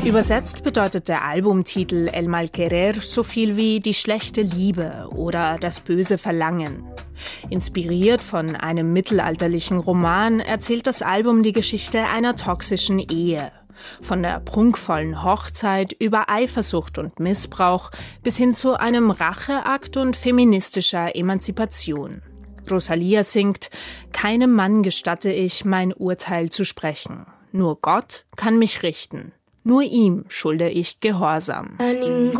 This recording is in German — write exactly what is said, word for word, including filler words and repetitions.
Übersetzt bedeutet der Albumtitel El Mal Querer so viel wie die schlechte Liebe oder das böse Verlangen. Inspiriert von einem mittelalterlichen Roman erzählt das Album die Geschichte einer toxischen Ehe. Von der prunkvollen Hochzeit über Eifersucht und Missbrauch bis hin zu einem Racheakt und feministischer Emanzipation. Rosalía singt: Keinem Mann gestatte ich, mein Urteil zu sprechen. Nur Gott kann mich richten. Nur ihm schulde ich Gehorsam.